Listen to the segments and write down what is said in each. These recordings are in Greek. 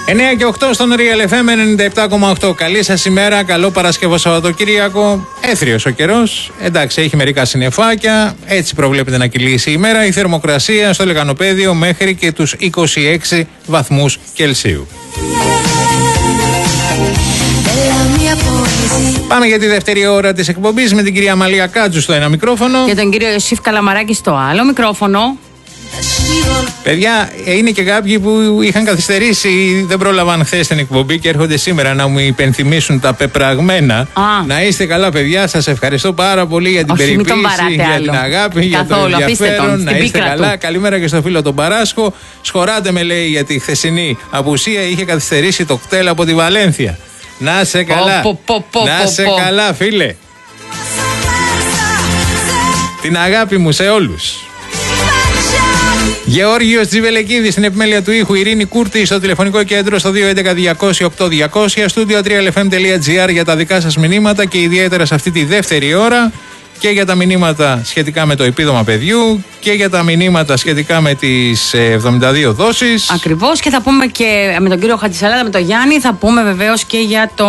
9 και 8 στον Real FM 97,8. Καλή σας ημέρα, καλό Παρασκευό Σαββατοκύριακο. Έθριος ο καιρός. Εντάξει, έχει μερικά συννεφάκια. Έτσι προβλέπεται να κυλήσει η ημέρα. Η θερμοκρασία στο Λεγανοπαίδιο μέχρι και τους 26 βαθμούς Κελσίου. Πάμε για τη δεύτερη ώρα της εκπομπής με την κυρία Μαλία Κάτζου στο ένα μικρόφωνο. Και τον κύριο Ιωσήφ Καλαμαράκη στο άλλο μικρόφωνο. Παιδιά, είναι και κάποιοι που είχαν καθυστερήσει ή δεν πρόλαβαν χθες την εκπομπή και έρχονται σήμερα να μου υπενθυμίσουν τα πεπραγμένα. Να είστε καλά, παιδιά. Σας ευχαριστώ πάρα πολύ για την περιποίηση, για την αγάπη, για το ενδιαφέρον. Να είστε καλά. Καλημέρα και στο φίλο τον Παράσχο. Σχοράτε με, λέει, για τη χθεσινή απουσία. Είχε καθυστερήσει το κτέλ από τη Βαλένθια. Να σε καλά. Να σε καλά, φίλε. Την αγάπη μου σε όλους. Γεώργιος Τζιβελεκίδης στην επιμέλεια του ήχου, Ειρήνη Κούρτη στο τηλεφωνικό κέντρο στο 211-200-8200, studio 3lfm.gr για τα δικά σας μηνύματα και ιδιαίτερα σε αυτή τη δεύτερη ώρα και για τα μηνύματα σχετικά με το επίδομα παιδιού και για τα μηνύματα σχετικά με τις 72 δόσεις. Ακριβώς, και θα πούμε και με τον κύριο Χατζησαλάτα, με τον Γιάννη, θα πούμε βεβαίως και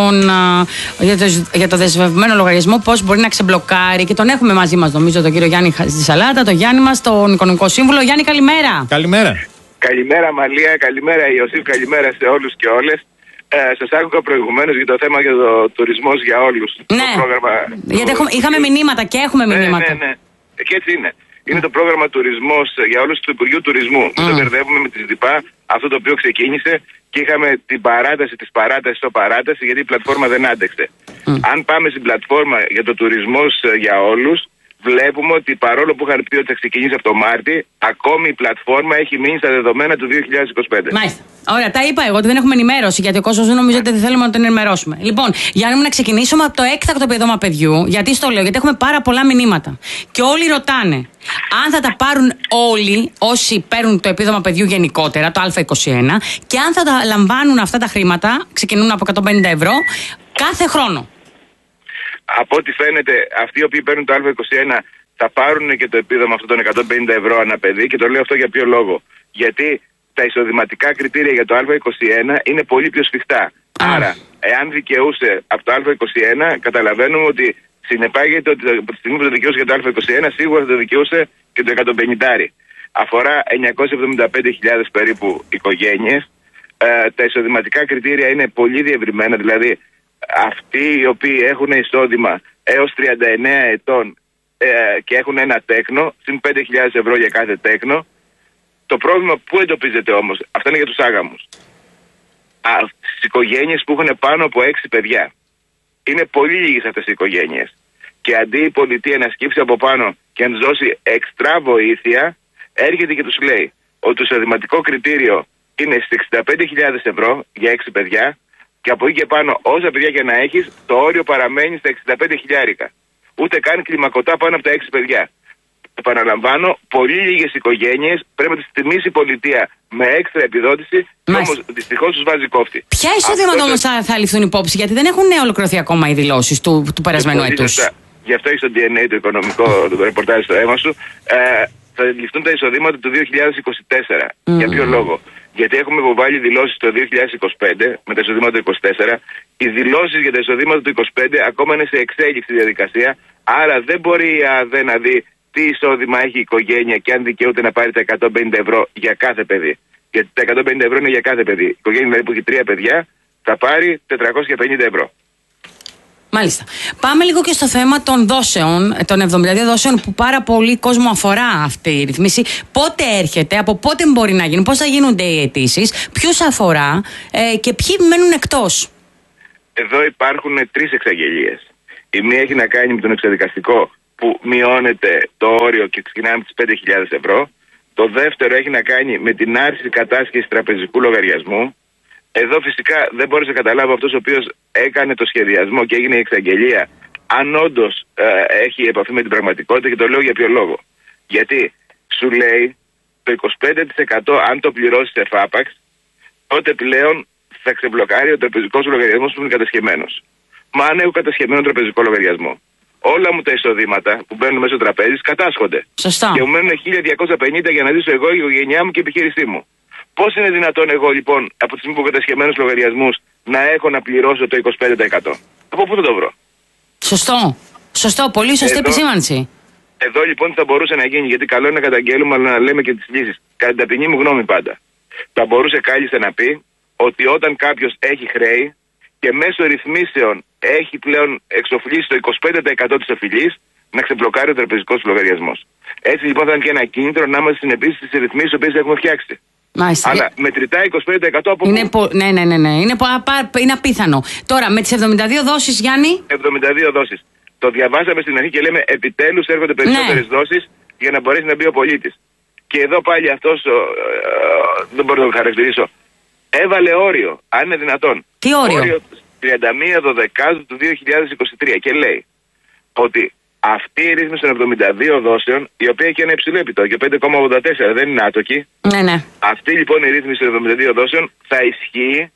για το δεσμευμένο λογαριασμό, πώς μπορεί να ξεμπλοκάρει, και τον έχουμε μαζί μας νομίζω τον κύριο Γιάννη Χατζησαλάτα, τον Γιάννη μας, τον οικονομικό σύμβουλο. Γιάννη, καλημέρα. Καλημέρα. Καλημέρα Μαλία, καλημέρα Ιωσήφ, καλημέρα σε όλους και όλες. Σας άκουγα προηγουμένως για το θέμα για το τουρισμός για όλους. Ναι, το πρόγραμμα, γιατί είχαμε μηνύματα και έχουμε μηνύματα. Ναι. Και έτσι είναι. Είναι το πρόγραμμα τουρισμός για όλους του Υπουργείου Τουρισμού. Δεν το μπερδεύουμε με τη ΔΙΠΑ, αυτό το οποίο ξεκίνησε και είχαμε την παράταση της παράτασης στο παράταση, γιατί η πλατφόρμα δεν άντεξε. Αν πάμε στην πλατφόρμα για το τουρισμός για όλους, βλέπουμε ότι παρόλο που είχαν πει ότι θα ξεκινήσει από το Μάρτι, ακόμη η πλατφόρμα έχει μείνει στα δεδομένα του 2025. Μάλιστα. Ωραία, τα είπα εγώ ότι δεν έχουμε ενημέρωση, γιατί ο κόσμος δεν νομίζει ότι δεν θέλουμε να τον ενημερώσουμε. Λοιπόν, για να ξεκινήσουμε από το έκτακτο επίδομα παιδιού, γιατί στο λέω, γιατί έχουμε πάρα πολλά μηνύματα. Και όλοι ρωτάνε αν θα τα πάρουν όλοι όσοι παίρνουν το επίδομα παιδιού γενικότερα, το Α21, και αν θα τα λαμβάνουν αυτά τα χρήματα, ξεκινούν από 150 ευρώ, κάθε χρόνο. Από ό,τι φαίνεται, αυτοί οι οποίοι παίρνουν το Α21 θα πάρουν και το επίδομα αυτό των 150 ευρώ ανά παιδί, και το λέω αυτό για ποιο λόγο. Γιατί τα εισοδηματικά κριτήρια για το Α21 είναι πολύ πιο σφιχτά. Άρα, εάν δικαιούσε από το Α21, καταλαβαίνουμε ότι συνεπάγεται ότι από τη στιγμή που το δικαιούσε για το Α21, σίγουρα θα το δικαιούσε και το 150. Αφορά 975.000 περίπου οικογένειες. Τα εισοδηματικά κριτήρια είναι πολύ διευρυμένα, δηλαδή αυτοί οι οποίοι έχουν εισόδημα έως 39 ετών και έχουν ένα τέκνο, συν 5.000 ευρώ για κάθε τέκνο. Το πρόβλημα που εντοπίζεται όμως, αυτά είναι για τους άγαμους, στις οικογένειες που έχουν πάνω από 6 παιδιά. Είναι πολύ λίγες αυτές οι οικογένειες. Και αντί η πολιτεία να σκύψει από πάνω και να τους δώσει εξτρά βοήθεια, έρχεται και τους λέει ότι το εισοδηματικό κριτήριο είναι στις 65.000 ευρώ για 6 παιδιά, και από εκεί και πάνω, όσα παιδιά και να έχεις, το όριο παραμένει στα 65.000. Ούτε καν κλιμακωτά πάνω από τα 6 παιδιά. Επαναλαμβάνω, πολύ λίγες οικογένειες πρέπει να τις τιμήσει η πολιτεία με έξτρα επιδότηση, όμως δυστυχώς τους βάζει κόφτη. Ποια εισόδηματα όμως θα ληφθούν υπόψη, γιατί δεν έχουν ολοκληρωθεί ακόμα οι δηλώσεις του περασμένου έτους. Γι' αυτό έχει στο DNA το οικονομικό το ρεπορτάζ στο αίμα σου. Θα ληφθούν τα εισοδήματα του 2024. Για ποιο λόγο? Γιατί έχουμε υποβάλει δηλώσεις το 2025 με τα εισοδήματα του 2024. Οι δηλώσεις για τα εισοδήματα του 2025 ακόμα είναι σε εξέλιξη διαδικασία. Άρα δεν μπορεί η ΑΔΕ να δει τι εισόδημα έχει η οικογένεια και αν δικαιούται να πάρει τα 150 ευρώ για κάθε παιδί. Γιατί τα 150 ευρώ είναι για κάθε παιδί. Η οικογένεια δηλαδή που έχει 3 παιδιά θα πάρει 450 ευρώ. Μάλιστα. Πάμε λίγο και στο θέμα των δόσεων, των 72 δόσεων που πάρα πολύ κόσμο αφορά αυτή η ρυθμίση. Πότε έρχεται, από πότε μπορεί να γίνει, πώς θα γίνονται οι αιτήσεις, ποιους αφορά και ποιοι μένουν εκτός. Εδώ υπάρχουν 3 εξαγγελίες. Η μία έχει να κάνει με τον εξαδικαστικό που μειώνεται το όριο και ξεκινάμε τις 5.000 ευρώ. Το δεύτερο έχει να κάνει με την άρση κατάσχεσης τραπεζικού λογαριασμού. Εδώ φυσικά δεν μπορείς να καταλάβω αυτός ο οποίος έκανε το σχεδιασμό και έγινε η εξαγγελία αν όντως έχει επαφή με την πραγματικότητα, και το λέω για ποιο λόγο. Γιατί σου λέει το 25% αν το πληρώσεις εφάπαξ, τότε πλέον θα ξεμπλοκάρει ο τραπεζικός λογαριασμός που είναι κατασχεμένος. Μα αν έχω κατασχεμένο τραπεζικό λογαριασμό, όλα μου τα εισοδήματα που μπαίνουν μέσω τραπέζης κατάσχονται. Σωστά. Και μου μένουν 1.250 για να ζήσω εγώ, η οικογένειά μου και η επιχείρησή μου. Πώς είναι δυνατόν εγώ λοιπόν από τις υποκατασχεμένους λογαριασμούς να έχω να πληρώσω το 25%? Από πού θα το βρω? Σωστό, πολύ σωστή επισήμανση. Εδώ λοιπόν θα μπορούσε να γίνει, γιατί καλό είναι να καταγγέλουμε, αλλά να λέμε και τις λύσεις. Κατά την ταπεινή μου γνώμη πάντα. Θα μπορούσε κάλλιστα να πει ότι όταν κάποιος έχει χρέη και μέσω ρυθμίσεων έχει πλέον εξοφλήσει το 25% της οφειλής, να ξεπλοκάρει ο τραπεζικός του λογαριασμός. Έτσι λοιπόν θα είναι και ένα κίνητρο να είμαστε συνεπείς στις ρυθμίσεις τις οποίες έχουμε φτιάξει. Μάλιστα. Αλλά μετρητά 25% από ναι. Είναι απίθανο. Τώρα με τις 72 δόσεις, Γιάννη. 72 δόσεις. Το διαβάσαμε στην αρχή και λέμε επιτέλους έρχονται περισσότερες δόσεις για να μπορέσει να μπει ο πολίτης. Και εδώ πάλι αυτός, δεν μπορώ να το χαρακτηρίσω, έβαλε όριο, αν είναι δυνατόν. Τι όριο? Όριο 31 Δεκάτου του 2023 και λέει ότι αυτή η ρύθμιση των 72 δόσεων, η οποία έχει ένα υψηλό επιτόκιο, 5,84, δεν είναι άτοκη. Ναι. Αυτή λοιπόν η ρύθμιση των 72 δόσεων θα ισχύει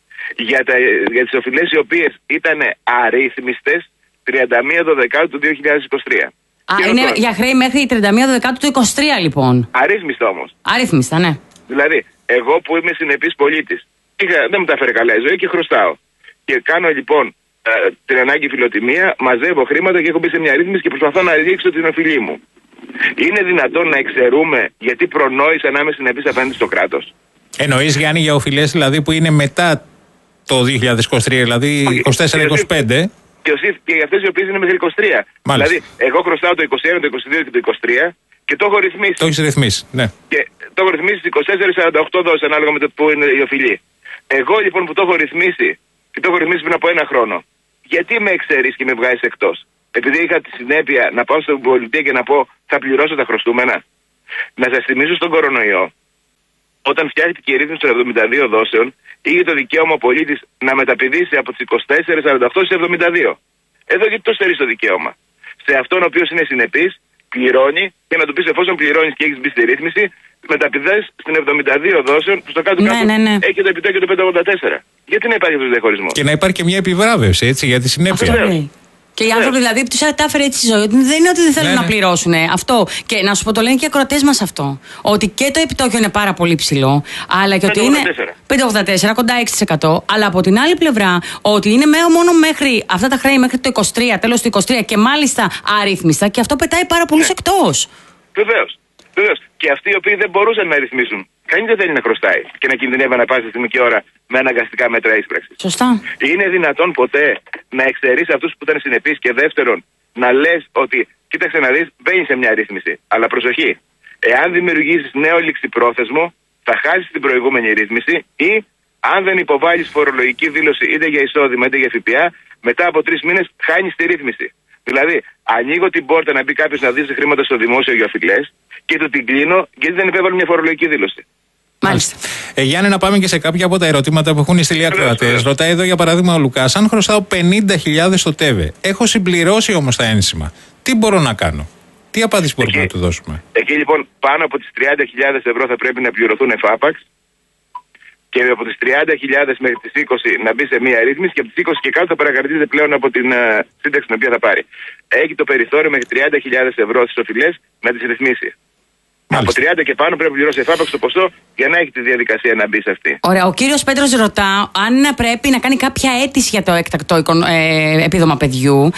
για τις οφειλές οι οποίες ήταν αρρύθμιστες 31 Δεκάτου του 2023. Είναι για χρέη μέχρι 31 Δεκάτου του 2023 λοιπόν. Αρρύθμιστα όμως. Αρρύθμιστα, ναι. Δηλαδή, εγώ που είμαι συνεπής πολίτης, δεν μου τα φέρει καλά η ζωή και χρωστάω. Και κάνω λοιπόν την ανάγκη φιλοτιμία, μαζεύω χρήματα και έχω μπει σε μια ρύθμιση και προσπαθώ να ρίξω την οφειλή μου. Είναι δυνατόν να εξαιρούμε γιατί προνόησα να είμαι συνεπής απέναντι στο κράτος? Εννοείς, Γιάννη, για οφειλές δηλαδή που είναι μετά το 2023, δηλαδή 24-25. Και για αυτές οι οποίες είναι μέχρι 23. Μάλιστα. Δηλαδή, εγώ χρωστάω το 21, το 22 και το 23 και το έχω ρυθμίσει. Το έχεις ρυθμίσει, ναι. Και το έχω ρυθμίσει στις 24-48 δόσεις ανάλογα με το που είναι η οφειλή. Εγώ λοιπόν που το έχω ρυθμίσει και το έχω ρυθμίσει πριν από ένα χρόνο, γιατί με εξαιρείς και με βγάζεις εκτός? Επειδή είχα τη συνέπεια να πάω στην πολιτεία και να πω θα πληρώσω τα χρωστούμενα? Να σας θυμίσω στον κορονοϊό, όταν φτιάχτηκε η ρύθμιση των 72 δόσεων, είχε το δικαίωμα ο πολίτης να μεταπηδήσει από τις 24-48 στις 72. Εδώ γιατί το στερείς το δικαίωμα? Σε αυτόν ο οποίος είναι συνεπής, πληρώνει και να του πεις εφόσον πληρώνεις και έχεις μπει στη ρύθμιση, μεταπηδάς στην 72 δόσεων που στο κάτω-κάτω έχει το επιτόκιο του 5,84. Γιατί να υπάρχει αυτός ο διαχωρισμός? Και να υπάρχει και μια επιβράβευση, έτσι, για τη συνέπεια. Και οι άνθρωποι δηλαδή που τους τα έτσι η ζωή, δεν είναι ότι δεν θέλουν να πληρώσουν αυτό. Και να σου πω, το λένε και οι ακροατές μας αυτό. Ότι και το επιτόκιο είναι πάρα πολύ ψηλό, αλλά και ότι είναι 5,84, κοντά 6%. Αλλά από την άλλη πλευρά, ότι είναι μόνο μέχρι αυτά τα χρέη μέχρι το 23, τέλος του 23 και μάλιστα αρρύθμιστα, και αυτό πετάει πάρα πολλούς εκτός. Βεβαίως. Και αυτοί οι οποίοι δεν μπορούσαν να ρυθμίσουν. Κανείς δεν θέλει να χρωστάει και να κινδυνεύει να πάει στη στιγμή και ώρα με αναγκαστικά μέτρα ίσπραξης. Σωστά. Είναι δυνατόν ποτέ να εξαιρείς αυτούς που ήταν συνεπείς? Και δεύτερον, να λες ότι κοίταξε να δεις, μπαίνει σε μια ρύθμιση. Αλλά προσοχή, εάν δημιουργήσεις νέο ληξιπρόθεσμο, θα χάσεις την προηγούμενη ρύθμιση, ή αν δεν υποβάλεις φορολογική δήλωση είτε για εισόδημα είτε για ΦΠΑ, μετά από 3 μήνες χάνεις τη ρύθμιση. Δηλαδή, ανοίγω την πόρτα να μπει κάποιος να δώσει χρήματα στο δημόσιο για οφειλές και το την κλείνω γιατί δεν υπέβαλε μια φορολογική δήλωση. Μάλιστα. Γιάννη, να πάμε και σε κάποια από τα ερωτήματα που έχουν στείλει οι ακροατές. Ρωτάει εδώ για παράδειγμα ο Λουκάς, αν χρωστάω 50.000 στο ΤΕΒΕ, έχω συμπληρώσει όμως τα ένσημα, τι μπορώ να κάνω? Τι απάντηση μπορούμε να του δώσουμε? Εκεί λοιπόν πάνω από τις 30.000 ευρώ θα πρέπει να πληρωθούν εφάπαξ. Και από τις 30.000 μέχρι τις 20 να μπει σε μία ρύθμιση και από τις 20 και κάτω θα παρακρατίζεται πλέον από την σύνταξη την οποία θα πάρει. Έχει το περιθώριο μέχρι 30.000 ευρώ στις οφειλές να τις ρυθμίσει. Μάλιστα. Από 30 και πάνω πρέπει να πληρώσει εφάπαξ το ποσό για να έχει τη διαδικασία να μπει σε αυτή. Ωραία. Ο κύριος Πέτρος ρωτά αν πρέπει να κάνει κάποια αίτηση για το έκτακτο επίδομα παιδιού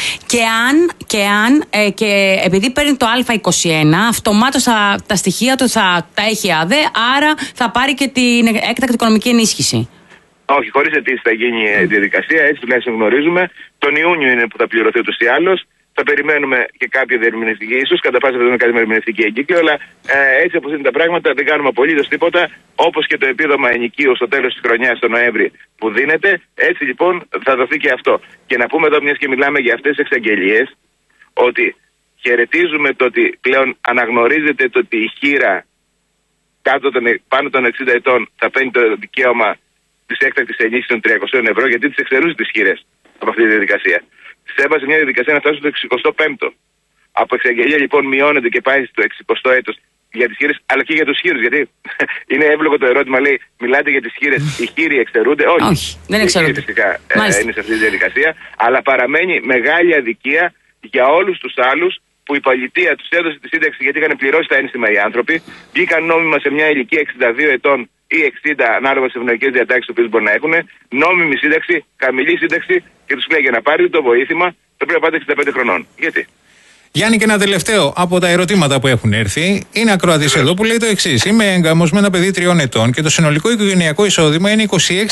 και επειδή παίρνει το Α21, αυτομάτως τα στοιχεία του θα τα έχει ΑΔΕ, άρα θα πάρει και την έκτακτη οικονομική ενίσχυση. Όχι, χωρίς αιτήσει θα γίνει η διαδικασία, έτσι τουλάχιστον γνωρίζουμε. Τον Ιούνιο είναι που θα πληρωθεί ούτως ή άλλως. Θα περιμένουμε και κάποια διερμηνευτική, ίσως κατά πάσα πιθανότητα κάποια διερμηνευτική εγκύκλιο, αλλά έτσι όπως είναι τα πράγματα δεν κάνουμε απολύτως τίποτα. Όπως και το επίδομα ενοικίου στο τέλος της χρονιάς, τον Νοέμβρη, που δίνεται, έτσι λοιπόν θα δοθεί και αυτό. Και να πούμε εδώ, μιας και μιλάμε για αυτές τις εξαγγελίες, ότι χαιρετίζουμε το ότι πλέον αναγνωρίζεται το ότι η χήρα πάνω των 60 ετών θα παίρνει το δικαίωμα της έκτακτης ενίσχυσης των 300 ευρώ, γιατί τις εξαιρούσε τις χήρες από αυτή τη διαδικασία. Της έβαζε μια διαδικασία να φτάσει στο 65ο. Από εξαγγελία λοιπόν μειώνεται και πάει στο 60ο έτος για τις χήρες, αλλά και για τους χήρους. Γιατί είναι εύλογο το ερώτημα, λέει, μιλάτε για τις χήρες, οι χήροι εξαιρούνται? Όχι, δεν εξαιρούνται. Φυσικά είναι σε αυτή τη διαδικασία, αλλά παραμένει μεγάλη αδικία για όλους τους άλλους που η πολιτεία τους έδωσε τη σύνταξη γιατί είχαν πληρώσει τα ένσημα οι άνθρωποι, βγήκαν νόμιμα σε μια ηλικία 62 ετών ή 60, ανάλογα στις ευνοϊκές διατάξεις που μπορεί να έχουν, νόμιμη σύνταξη, χαμηλή σύνταξη και τους λέει για να πάρει το βοήθημα θα πρέπει να πάτε 65 χρονών. Γιατί? Γιάννη, και ένα τελευταίο από τα ερωτήματα που έχουν έρθει. Είναι ακροατής εδώ που λέει το εξής: είμαι έγκαμος με ένα παιδί 3 ετών και το συνολικό οικογενειακό εισόδημα είναι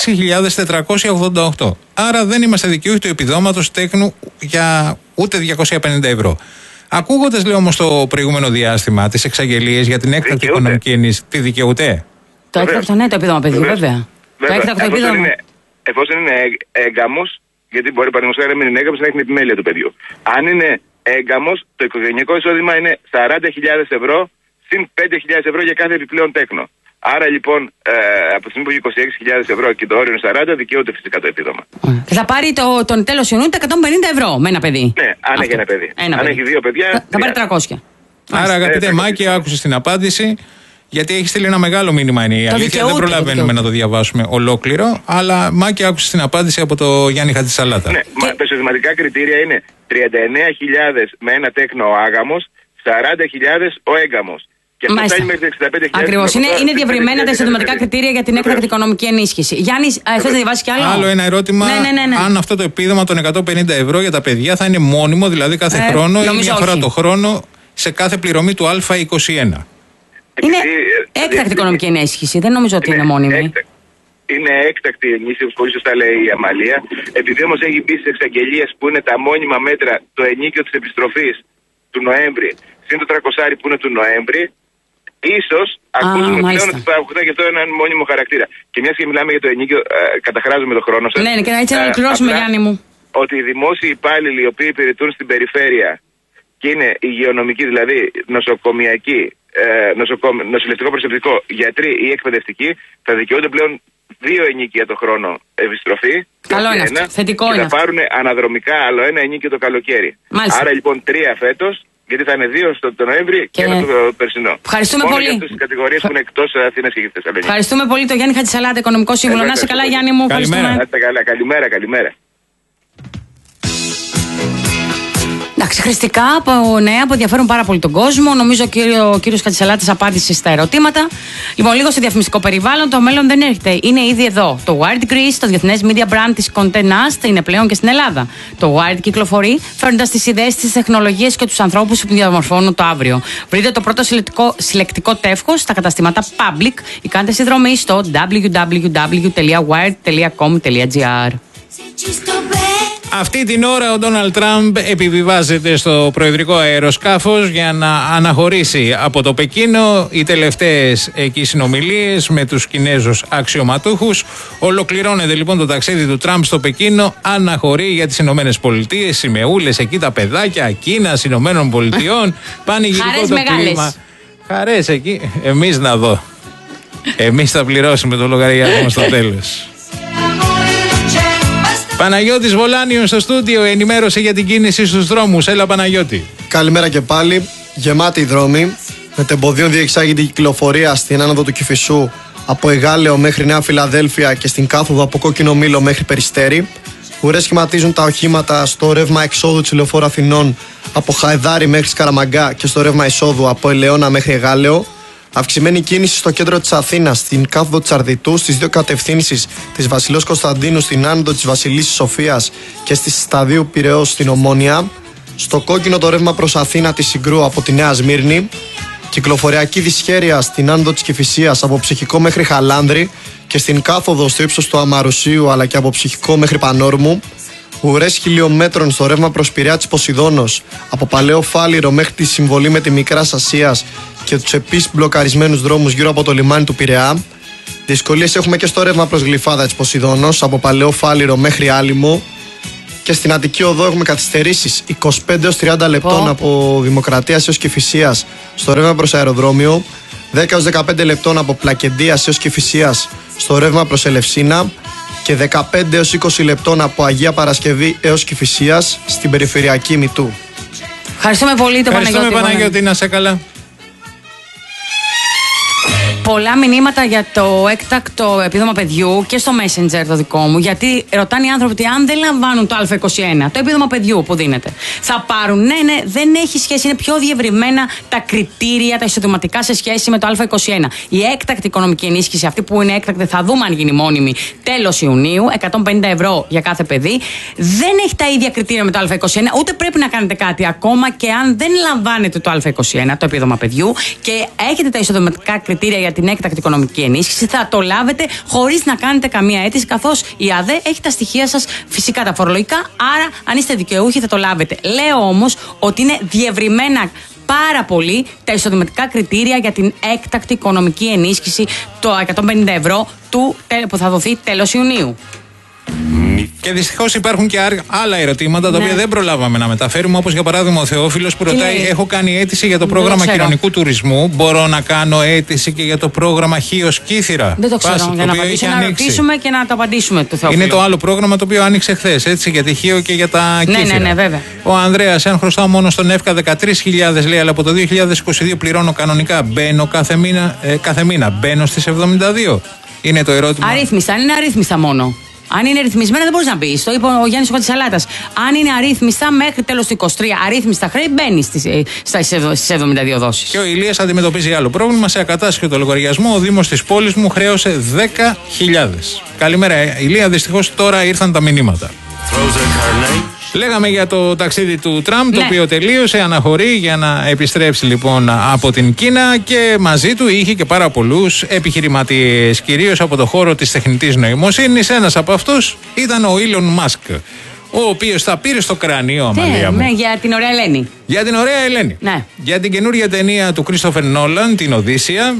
26.488. Άρα δεν είμαστε δικαιούχοι του επιδόματος τέκνου για ούτε 250 ευρώ. Ακούγοντας, λέω όμως το προηγούμενο διάστημα τις εξαγγελίες για την έκτακτη οικονομική ενίσχυση, τη δικαιούται? Το έκτακτο, ναι, το επίδομα παιδιού, βέβαια. Το έκτακτο επίδομα. Εφόσον είναι έγκαμος, γιατί μπορεί παραδείγματος να μην είναι έγκαμος, να έχει την επιμέλεια του παιδιού. Αν είναι έγκαμος, το οικογενειακό εισόδημα είναι 40.000 ευρώ συν 5.000 ευρώ για κάθε επιπλέον τέκνο. Άρα λοιπόν, από τη στιγμή που έχει 26.000 ευρώ και το όριο είναι 40, δικαιούται φυσικά το επίδομα. Και θα πάρει τον τέλος Ιουνίου τα 150 ευρώ με ένα παιδί. Ναι, αν έχει ένα παιδί. Αν έχει 2 παιδιά. Θα πάρει 300. Άρα, αγαπητέ Μάκη, άκουσες την απάντηση. Γιατί έχει στείλει ένα μεγάλο μήνυμα, είναι η αλήθεια. Δεν προλαβαίνουμε να το διαβάσουμε ολόκληρο. Αλλά Μάκη, άκουσε την απάντηση από το Γιάννη Χατζησαλάτα. Ναι, τα εισοδηματικά κριτήρια είναι 39.000 με ένα τέκνο ο άγαμος, 40.000 ο έγκαμος. Και αυτό φτάνει μέχρι 65.000. Ακριβώς. Είναι διευρυμένα τα εισοδηματικά κριτήρια για την έκτακτη οικονομική ενίσχυση. Γιάννη, θες να διαβάσεις κι άλλο? Άλλο ένα ερώτημα. Ναι. Αν αυτό το επίδομα των 150 ευρώ για τα παιδιά θα είναι μόνιμο, δηλαδή κάθε χρόνο ή μια φορά το χρόνο σε κάθε πληρωμή του Α21. Είναι έκτακτη οικονομική ενίσχυση, δεν νομίζω ότι είναι μόνιμη. Είναι έκτακτη ενίσχυση, όπως πολύ σωστά λέει η Αμαλία. Επειδή όμως έχει μπει στις εξαγγελίες που είναι τα μόνιμα μέτρα, το ενίκιο της επιστροφής του Νοέμβρη, συν το 300 που είναι του Νοέμβρη, ίσως ακούσουμε πλέον ότι θα έχουν γι' αυτό έναν μόνιμο χαρακτήρα. Και μιας και μιλάμε για το ενίκιο, καταχράζουμε τον χρόνο σας. Ναι, και έτσι να ολοκληρώσουμε, Γιάννη μου. Ότι οι δημόσιοι υπάλληλοι οι οποίοι υπηρετούν στην περιφέρεια και είναι υγειονομικοί, δηλαδή νοσοκομιακοί, νοσηλευτικό προσωπικό, γιατροί ή εκπαιδευτικοί, θα δικαιούνται πλέον 2 ενίκια το χρόνο επιστροφή. Καλό είναι αυτό. Θετικό είναι. Και θα πάρουν αναδρομικά άλλο ένα ενίκιο το καλοκαίρι. Μάλιστα. Άρα λοιπόν 3 φέτος, γιατί θα είναι 2 το Νοέμβρη και 1 το περσινό. Ευχαριστούμε πολύ. Για αυτές τις κατηγορίες που είναι εκτός Αθήνας και Θεσσαλονίκης. Ευχαριστούμε πολύ τον Γιάννη Χατζησαλάτα, οικονομικό σύμβουλο. Να είσαι καλά, Γιάννη μου. Καλημέρα. Εντάξει, χρηστικά από νέα που ενδιαφέρουν πάρα πολύ τον κόσμο. Νομίζω ο κύριος Χατζησαλάτας απάντησε στα ερωτήματα. Λοιπόν, λίγο στο διαφημιστικό περιβάλλον. Το μέλλον δεν έρχεται. Είναι ήδη εδώ. Το Wired Greece, το διεθνές media brand της Conte Nast, είναι πλέον και στην Ελλάδα. Το Wired κυκλοφορεί, φέρνοντας τις ιδέες, τις τεχνολογίες και τους ανθρώπους που διαμορφώνουν το αύριο. Βρείτε το πρώτο συλλεκτικό τεύχος στα καταστήματα Public ή κάντε συνδρομή στο www.wired.com.gr. Αυτή την ώρα ο Ντόναλντ Τραμπ επιβιβάζεται στο προεδρικό αεροσκάφος για να αναχωρήσει από το Πεκίνο. Οι τελευταίες εκεί συνομιλίες με τους Κινέζους αξιωματούχους. Ολοκληρώνεται λοιπόν το ταξίδι του Τραμπ στο Πεκίνο. Αναχωρεί για τις Ηνωμένες Πολιτείες. Σημεούλες εκεί, τα παιδάκια Κίνας, Ηνωμένων Πολιτειών. Πανηγυρικό το κλίμα. Χαρές εκεί. Εμείς να δω. Εμείς θα πληρώσουμε το λογαριασμό στο τέλος. Παναγιώτης Βολάνιον στο στούντιο, ενημέρωσε για την κίνηση στους δρόμους. Έλα Παναγιώτη. Καλημέρα και πάλι. Γεμάτη οι δρόμοι. Μετεμποδίων διεξάγεται η κυκλοφορία στην άνοδο του Κηφισού από Εγάλεο μέχρι Νέα Φιλαδέλφια και στην κάθοδο από Κόκκινο Μήλο μέχρι Περιστέρι. Ουρές σχηματίζουν τα οχήματα στο ρεύμα εξόδου της Λεωφόρου Αθηνών από Χαϊδάρι μέχρι Σκαραμαγκά και στο ρεύμα εισόδου από Ελαιώνα μέχρι Εγάλεο. Αυξημένη κίνηση στο κέντρο της Αθήνας, στην κάθοδο της Αρδιτού, στις 2 κατευθύνσεις της Βασιλέως Κωνσταντίνου, στην άνοδο της Βασιλίσσης Σοφίας και στη Σταδίου Πειραιώς στην Ομόνια. Στο κόκκινο το ρεύμα προς Αθήνα της Συγκρού από τη Νέα Σμύρνη. Κυκλοφοριακή δυσχέρεια στην άνοδο της Κηφισίας από Ψυχικό μέχρι Χαλάνδρη και στην κάθοδο στο ύψος του Αμαρουσίου αλλά και από Ψυχικό μέχρι Πανόρμου. Ουρές χιλιόμετρων στο ρεύμα προς Πειραιά της Ποσειδώνος από Παλαιό Φάληρο μέχρι τη συμβολή με τη Μικράς Ασίας και τους επίσης μπλοκαρισμένους δρόμους γύρω από το λιμάνι του Πειραιά. Δυσκολίες έχουμε και στο ρεύμα προς Γλυφάδα της Ποσειδώνος από Παλαιό Φάληρο μέχρι Άλυμο. Και στην Αττική Οδό έχουμε καθυστερήσεις 25 έως 30 λεπτών από Δημοκρατίας έως Κηφισίας στο ρεύμα προς αεροδρόμιο, 10 έως 15 λεπτών από Πλακεντίας έως Κηφισίας στο ρεύμα προς Ελευσίνα και 15 έως 20 λεπτών από Αγία Παρασκευή έως Κηφισίας στην περιφερειακή Μητού. Ευχαριστούμε πολύ τον Παναγιώτη. Ευχαριστούμε Παναγιώτη, να σε καλά. πολλά μηνύματα για το έκτακτο επίδομα παιδιού και στο Messenger το δικό μου. Γιατί ρωτάνε οι άνθρωποι ότι αν δεν λαμβάνουν το Α21, το επίδομα παιδιού που δίνεται, θα πάρουν. Ναι, δεν έχει σχέση. Είναι πιο διευρυμένα τα κριτήρια, τα εισοδηματικά σε σχέση με το Α21. Η έκτακτη οικονομική ενίσχυση, αυτή που είναι έκτακτη, θα δούμε αν γίνει μόνιμη τέλος Ιουνίου, 150 ευρώ για κάθε παιδί. Δεν έχει τα ίδια κριτήρια με το Α21, ούτε πρέπει να κάνετε κάτι ακόμα και αν δεν λαμβάνετε το Α21, το επίδομα παιδιού, και έχετε τα εισοδηματικά κριτήρια για την έκτακτη οικονομική ενίσχυση, θα το λάβετε χωρίς να κάνετε καμία αίτηση, καθώς η ΑΔΕ έχει τα στοιχεία σας φυσικά τα φορολογικά. Άρα, αν είστε δικαιούχοι, θα το λάβετε. Λέω όμως ότι είναι διευρυμένα πάρα πολύ τα εισοδηματικά κριτήρια για την έκτακτη οικονομική ενίσχυση, το 150 ευρώ που θα δοθεί τέλος Ιουνίου. Και δυστυχώς υπάρχουν και άλλα ερωτήματα τα οποία δεν προλάβαμε να μεταφέρουμε. Όπως για παράδειγμα ο Θεόφιλος που ρωτάει: έχω κάνει αίτηση για το πρόγραμμα κοινωνικού τουρισμού. Μπορώ να κάνω αίτηση και για το πρόγραμμα Χίος Κύθυρα? Δεν το ξέρω. Για να ρωτήσουμε και να το απαντήσουμε το Θεόφιλο. Είναι το άλλο πρόγραμμα το οποίο άνοιξε χθες, έτσι, για τη Χίο και για τα Κύθυρα. Ναι, βέβαια. Ο Ανδρέας: αν χρωστάω μόνο στον ΕΦΚΑ 13.000, λέει, αλλά από το 2022 πληρώνω κανονικά, μπαίνω κάθε μήνα, μπαίνω στις 72. Είναι το ερώτημα. Αρρύθμιστα, αν είναι αρρύθμιστα μόνο. Αν είναι ρυθμισμένα δεν μπορείς να μπεις. Το είπε ο Γιάννης Χωτσαλάτας. Αν είναι αρρύθμιστα μέχρι τέλος του 23, αρρύθμιστα χρέη, μπαίνει στις 72 δόσεις. Και ο Ηλίας αντιμετωπίζει άλλο πρόβλημα. Σε ακατάσχετο λογαριασμό ο Δήμος της πόλης μου χρέωσε 10.000. Καλημέρα, Ηλία. Δυστυχώς τώρα ήρθαν τα μηνύματα. Λέγαμε για το ταξίδι του Τραμπ, το οποίο τελείωσε, αναχωρεί για να επιστρέψει λοιπόν από την Κίνα και μαζί του είχε και πάρα πολλούς επιχειρηματίες, κυρίως από το χώρο της τεχνητής νοημοσύνης. Ένας από αυτούς ήταν ο Elon Musk, ο οποίος τα πήρε στο κρανίο, Αμαλία μου. Ναι, για την Ωραία Ελένη. Για την Ωραία Ελένη. Ναι. Για την καινούργια ταινία του Christopher Nolan, την Οδύσσεια.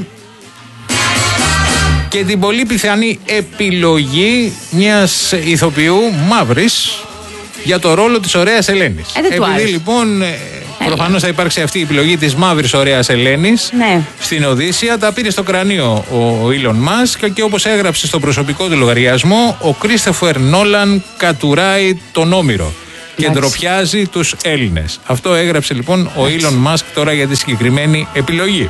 Και την πολύ πιθανή επιλογή μιας ηθοποιού μαύρης για το ρόλο της Ωραίας Ελένης. Επειδή λοιπόν προφανώς θα υπάρξει αυτή η επιλογή της μαύρης Ωραίας Ελένης στην Οδύσσεια, τα πήρε στο κρανίο ο Elon Musk και όπως έγραψε στο προσωπικό του λογαριασμό, ο Christopher Nolan κατουράει τον Όμηρο και ντροπιάζει τους Έλληνες. Αυτό έγραψε λοιπόν ο Elon Musk τώρα για τη συγκεκριμένη επιλογή.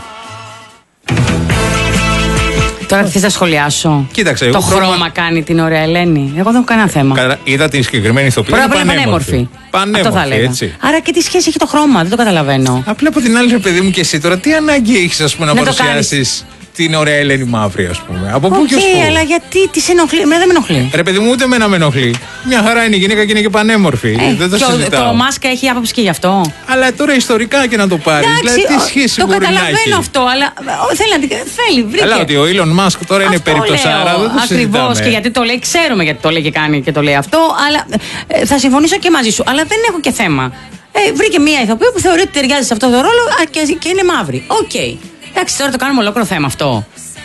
Τώρα τι θες να σχολιάσω? Κοίταξε, το χρώμα κάνει την Ωραία Ελένη. Εγώ δεν έχω κανένα θέμα. Είδα την συγκεκριμένη ηθοποιό. Πρώτα απ' όλα πανέμορφη. Αυτό θα λέγα. Έτσι. Άρα και τι σχέση έχει το χρώμα, δεν το καταλαβαίνω. Απλά από την άλλη, ρε παιδί μου, και εσύ τώρα τι ανάγκη έχεις, ας πούμε, να παρουσιάσεις την Ωραία Ελένη μαύρη, ας πούμε? Από πού και ως πού? Αλλά γιατί τη ενοχλεί? Εμένα δεν με ενοχλεί. Ρε παιδί μου, ούτε εμένα με ενοχλεί. Μια χαρά είναι η γυναίκα και είναι και πανέμορφη. Δεν το συζητάω. Το Μάσκα έχει άποψη και γι' αυτό. Αλλά τώρα ιστορικά και να το πάρεις. Δηλαδή, τι σχέση μπορεί να έχει? Το καταλαβαίνω αυτό, αλλά θέλει, βρήκε. Αλλά ότι ο Elon Musk τώρα είναι περιπτωσάρα, δεν το συζητάμε. Ακριβώς, και γιατί το λέει, ξέρουμε γιατί το λέει και κάνει και το λέει αυτό. Αλλά θα συμφωνήσω και μαζί σου. Αλλά δεν έχω και θέμα. Βρήκε μία ηθοποιό που θεωρεί ότι ταιριάζει σε αυτό το ρόλο και είναι μαύρη. Οκ. Εντάξει, τώρα το κάνουμε ολόκληρο θέμα αυτό.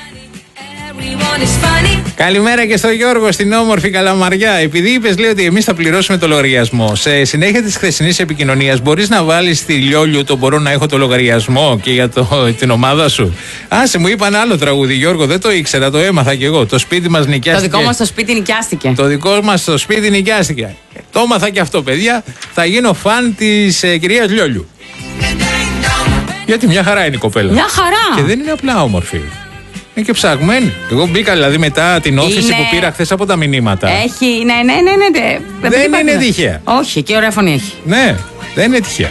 Καλημέρα και στο Γιώργο στην όμορφη Καλαμαριά. Επειδή είπες, λέει, ότι εμείς θα πληρώσουμε το λογαριασμό, σε συνέχεια της χθεσινής επικοινωνίας μπορείς να βάλεις στη Λιόλιου το μπορώ να έχω το λογαριασμό και για την ομάδα σου? Άσε, μου είπαν άλλο τραγούδι, Γιώργο, δεν το ήξερα, το έμαθα κι εγώ. Το σπίτι μας νοικιάστηκε. Το δικό μας το σπίτι νοικιάστηκε. Το δικό μας το σπίτι νοικιάστηκε. Το έμαθα κι αυτό, παιδιά. Θα γίνω φαν της κυρίας Λιόλιου. Γιατί μια χαρά είναι η κοπέλα. Μια χαρά. Και δεν είναι απλά όμορφη. Είναι και ψαγμένη. Εγώ μπήκα δηλαδή μετά την όθηση που πήρα χθες από τα μηνύματα. Έχει, ναι. Δεν είναι τυχαία. Όχι, και ωραία φωνή έχει. Ναι, δεν είναι τυχαία.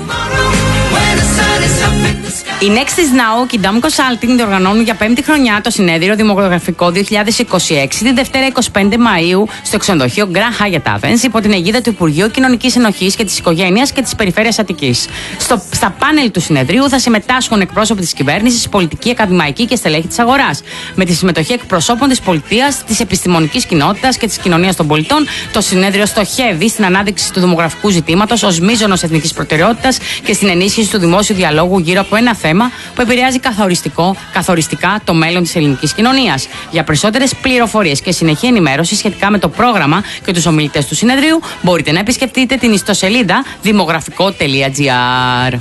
Οι Next is Now και η Dam Consulting διοργανώνουν για 5η χρονιά το συνέδριο Δημογραφικό 2026 τη Δευτέρα 25 Μαΐου στο ξενοδοχείο Grand Hyatt Athens υπό την αιγίδα του Υπουργείου Κοινωνικής Συνοχής και της Οικογένειας και της Περιφέρειας Αττικής. Στα πάνελ του συνεδρίου θα συμμετάσχουν εκπρόσωποι της κυβέρνησης, πολιτικοί, ακαδημαϊκοί και στελέχη της αγοράς. Με τη συμμετοχή εκπροσώπων της πολιτείας, της επιστημονικής κοινότητας και της κοινωνίας των πολιτών, το συνέδριο στοχεύει στην ανάδειξη του δημογραφικού ζητήματος ως μείζωνος εθνικής προτεραιότητας και στην ενίσχυση του δημόσιου διαλόγου γύρω από ένα θέμα που επηρεάζει καθοριστικά το μέλλον της ελληνικής κοινωνίας. Για περισσότερες πληροφορίες και συνεχή ενημέρωση σχετικά με το πρόγραμμα και τους ομιλητές του συνεδρίου, μπορείτε να επισκεφτείτε την ιστοσελίδα δημογραφικό.gr.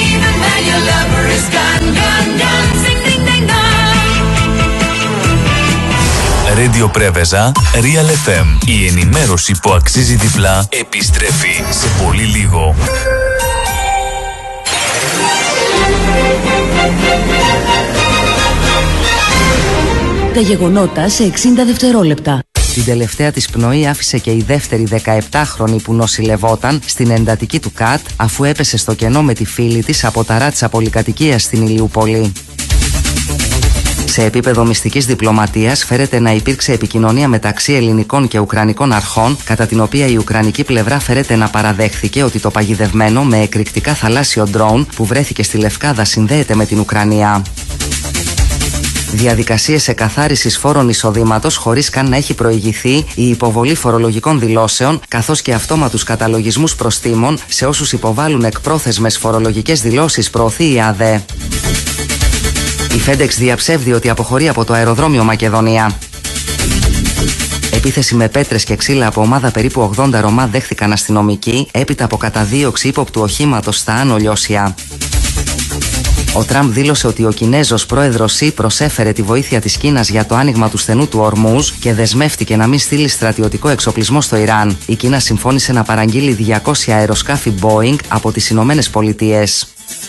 Radio Πρέβεζα, Real FM. Η ενημέρωση που αξίζει διπλά επιστρέφει σε πολύ λίγο. Τα γεγονότα σε 60 δευτερόλεπτα. Την τελευταία της πνοή άφησε και η δεύτερη 17χρονη που νοσηλευόταν στην εντατική του ΚΑΤ, αφού έπεσε στο κενό με τη φίλη της από τα ράτσα πολυκατοικίας στην Ηλιούπολη. Σε επίπεδο μυστικής διπλωματίας φέρεται να υπήρξε επικοινωνία μεταξύ ελληνικών και ουκρανικών αρχών, κατά την οποία η ουκρανική πλευρά φέρεται να παραδέχθηκε ότι το παγιδευμένο με εκρηκτικά θαλάσσιο ντρόουν που βρέθηκε στη Λευκάδα συνδέεται με την Ουκρανία. Διαδικασίες εκαθάρισης φόρων εισοδήματος χωρίς καν να έχει προηγηθεί η υποβολή φορολογικών δηλώσεων, καθώς και αυτόματους καταλογισμούς προστίμων σε όσους υποβάλλουν εκπρόθεσμες φορολογικές δηλώσεις, προωθεί η ΑΔΕ. Η FedEx διαψεύδει ότι αποχωρεί από το αεροδρόμιο Μακεδονία. Επίθεση με πέτρες και ξύλα από ομάδα περίπου 80 Ρωμά δέχθηκαν αστυνομικοί έπειτα από καταδίωξη ύποπτου οχήματος στα Άνω Λιώσια. Ο Τραμπ δήλωσε ότι ο Κινέζος πρόεδρος Σι προσέφερε τη βοήθεια της Κίνας για το άνοιγμα του στενού του Ορμούζ και δεσμεύτηκε να μην στείλει στρατιωτικό εξοπλισμό στο Ιράν. Η Κίνα συμφώνησε να παραγγείλει 200 αεροσκάφη Boeing από τις Ηνωμένες Πολιτείες.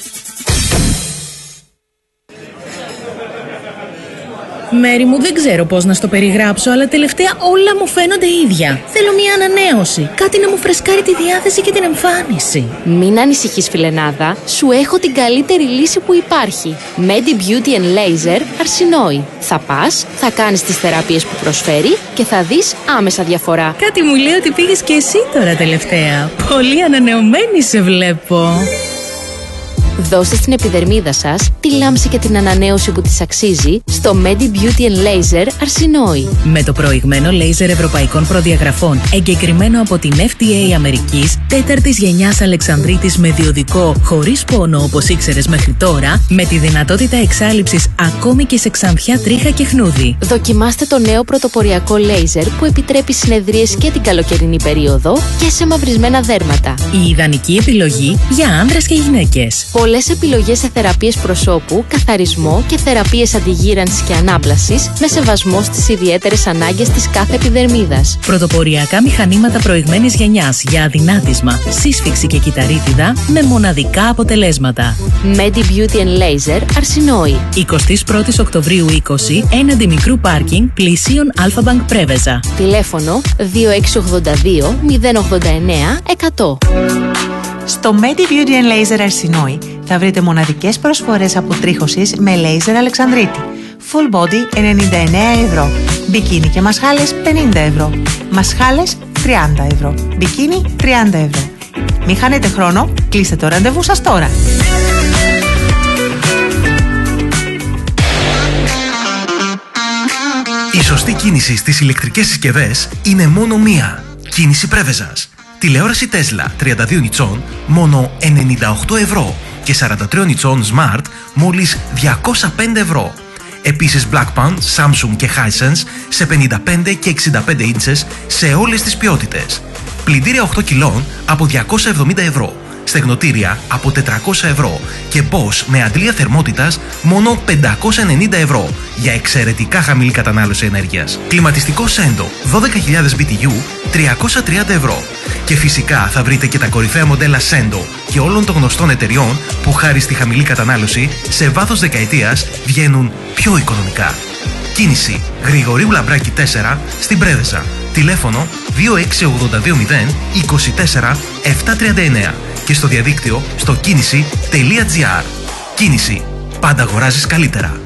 Μέρη μου, δεν ξέρω πώς να στο περιγράψω, αλλά τελευταία όλα μου φαίνονται ίδια. Θέλω μια ανανέωση. Κάτι να μου φρεσκάρει τη διάθεση και την εμφάνιση. Μην ανησυχείς, φιλενάδα. Σου έχω την καλύτερη λύση που υπάρχει. Medi Beauty and Laser Αρσινόη. Θα πας, θα κάνεις τις θεραπείες που προσφέρει και θα δεις άμεσα διαφορά. Κάτι μου λέει ότι πήγες και εσύ τώρα τελευταία. Πολύ ανανεωμένη σε βλέπω. Δώστε στην επιδερμίδα σας τη λάμψη και την ανανέωση που της αξίζει στο Medi Beauty and Laser Αρσινόη. Με το προηγμένο λέιζερ ευρωπαϊκών προδιαγραφών, εγκεκριμένο από την FDA Αμερικής, 4ης γενιάς Αλεξανδρίτης με διοδικό, χωρίς πόνο όπως ήξερες μέχρι τώρα, με τη δυνατότητα εξάλειψης ακόμη και σε ξανθιά, τρίχα και χνούδι. Δοκιμάστε το νέο πρωτοποριακό λέιζερ που επιτρέπει συνεδρίες και την καλοκαιρινή περίοδο και σε μαυρισμένα δέρματα. Η ιδανική επιλογή για άνδρες και γυναίκες. Πολλές επιλογές σε θεραπείες προσώπου, καθαρισμό και θεραπείες αντιγύρανσης και ανάπλασης με σεβασμό στις ιδιαίτερες ανάγκες της κάθε επιδερμίδας. Πρωτοποριακά μηχανήματα προηγμένης γενιάς για αδυνάτισμα, σύσφυξη και κυταρίτιδα με μοναδικά αποτελέσματα. Medi Beauty and Laser Αρσινόη. 21 Οκτωβρίου 20, έναντι μικρού πάρκινγκ πλησίων Αλφα-Μπανκ Πρέβεζα. Τηλέφωνο 2682 089 100. Στο Medi Beauty and Laser Αρσινόη θα βρείτε μοναδικές προσφορές αποτρίχωσης με laser Αλεξανδρίτη. Full body 99 ευρώ. Μπικίνι και μασχάλες 50 ευρώ. Μασχάλες 30 ευρώ. Μπικίνι 30 ευρώ. Μην χάνετε χρόνο, κλείστε το ραντεβού σας τώρα. Η σωστή κίνηση στις ηλεκτρικές συσκευές είναι μόνο μία. Κίνηση Πρέβεζας. Τηλεόραση Tesla 32 ιντσών μόνο 98 ευρώ και 43 ιντσών Smart μόλις 205 ευρώ. Επίσης Blackpan, Samsung και Hisense σε 55 και 65 ίντσες σε όλες τις ποιότητες. Πλυντήρια 8 κιλών από 270 ευρώ. Στεγνοτήρια από 400 ευρώ και Bosch με αντλία θερμότητας μόνο 590 ευρώ για εξαιρετικά χαμηλή κατανάλωση ενέργειας. Κλιματιστικό Sendo 12.000 BTU 330 ευρώ. Και φυσικά θα βρείτε και τα κορυφαία μοντέλα Sendo και όλων των γνωστών εταιριών που χάρη στη χαμηλή κατανάλωση σε βάθος δεκαετίας βγαίνουν πιο οικονομικά. Κίνηση Γρηγορίου Λαμπράκη 4 στην Πρέβεζα. Τηλέφωνο 26820 24 739 και στο διαδίκτυο στο κίνηση.gr. Κίνηση. Πάντα αγοράζεις καλύτερα.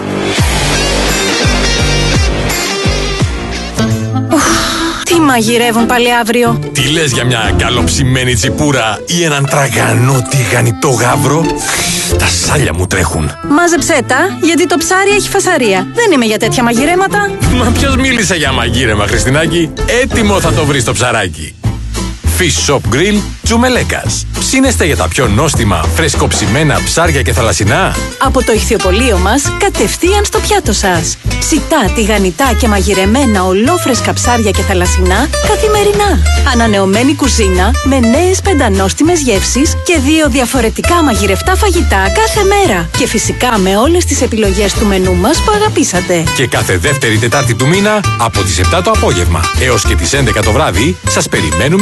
Τι μαγειρεύουν πάλι αύριο? Τι λες για μια καλοψημένη τσιπούρα ή έναν τραγανό τηγανιτό γάβρο? Τα σάλια μου τρέχουν. Μάζεψέ τα, γιατί το ψάρι έχει φασαρία. Δεν είμαι για τέτοια μαγειρέματα. Μα ποιος μίλησε για μαγείρεμα, Χριστινάκη? Έτοιμο θα το βρεις το ψαράκι. Fish Shop Grill Τζουμελέκας. Ψήνεστε για τα πιο νόστιμα, φρεσκοψημένα ψάρια και θαλασσινά? Από το ηχθιοπωλείο μας, κατευθείαν στο πιάτο σας. Ψητά, τηγανιτά και μαγειρεμένα ολόφρεσκα ψάρια και θαλασσινά καθημερινά. Ανανεωμένη κουζίνα με νέες πεντανόστιμες γεύσεις και 2 διαφορετικά μαγειρευτά φαγητά κάθε μέρα. Και φυσικά με όλες τις επιλογές του μενού μας που αγαπήσατε. Και κάθε δεύτερη Τετάρτη του μήνα από τις 7 το απόγευμα έως και τις 11 το βράδυ σας περιμένουμε για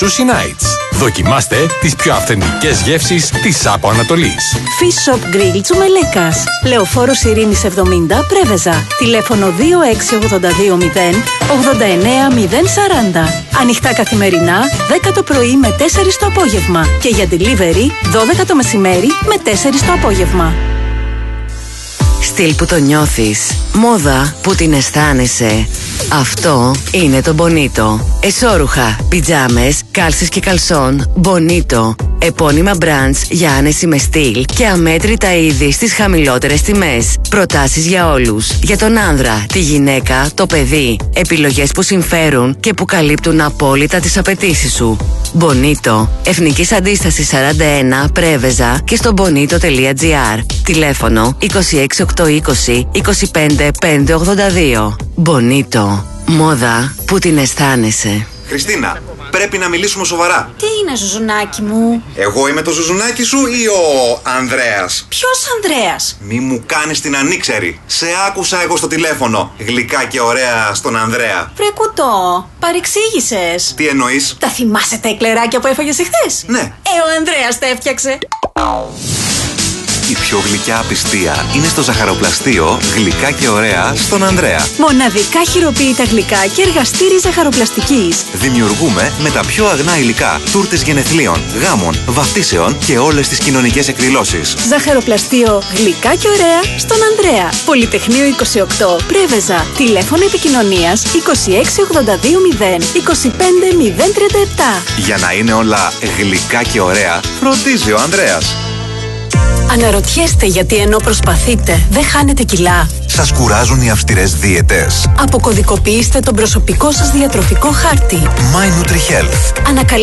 Sushi Nights. Δοκιμάστε τις πιο αυθεντικές γεύσεις της Άπο Ανατολής. Fish Shop Grill Τσουμελέκας. Λεωφόρος Ειρήνης 70, Πρέβεζα. Τηλέφωνο 26820 89040. Ανοιχτά καθημερινά, 10 το πρωί με 4 το απόγευμα. Και για delivery, 12 το μεσημέρι με 4 το απόγευμα. Στυλ που το νιώθεις, μόδα που την αισθάνεσαι. Αυτό είναι το Bonito. Εσώρουχα, πιτζάμες, κάλσες και καλσόν Bonito. Επώνυμα brands για άνεση με στυλ και αμέτρητα είδη στις χαμηλότερες τιμές. Προτάσεις για όλους. Για τον άνδρα, τη γυναίκα, το παιδί. Επιλογές που συμφέρουν και που καλύπτουν απόλυτα τις απαιτήσεις σου. Bonito. Εθνικής Αντίστασης 41, Πρέβεζα και στο bonito.gr. Τηλέφωνο 26820 25582. Bonito. Μόδα που την αισθάνεσαι. Χριστίνα, πρέπει να μιλήσουμε σοβαρά. Τι είναι, Ζουζουνάκι μου? Εγώ είμαι το Ζουζουνάκι σου ή ο Ανδρέας? Ποιος Ανδρέας? Μη μου κάνεις την ανήξερη. Σε άκουσα εγώ στο τηλέφωνο. Γλυκά και ωραία στον Ανδρέα. Βρε κουτό, παρεξήγησες. Τι εννοείς? Τα θυμάσαι τα εκλεράκια που έφαγες εχθές? Ναι. Ο Ανδρέας τα έφτιαξε. Η πιο γλυκιά απιστία είναι στο ζαχαροπλαστείο Γλυκά και ωραία στον Ανδρέα. Μοναδικά χειροποίητα γλυκά και εργαστήρι ζαχαροπλαστικής. Δημιουργούμε με τα πιο αγνά υλικά τούρτες γενεθλίων, γάμων, βαφτίσεων και όλες τις κοινωνικές εκδηλώσεις. Ζαχαροπλαστείο Γλυκά και ωραία στον Ανδρέα. Πολυτεχνείο 28, Πρέβεζα. Τηλέφωνο επικοινωνίας 26820 25037. Για να είναι όλα γλυκά και ωραία, φροντίζει ο Ανδρέας. Αναρωτιέστε γιατί ενώ προσπαθείτε δεν χάνετε κιλά? Σας κουράζουν οι αυστηρές δίαιτες? Αποκωδικοποιήστε τον προσωπικό σας διατροφικό χάρτη. My Nutri Health.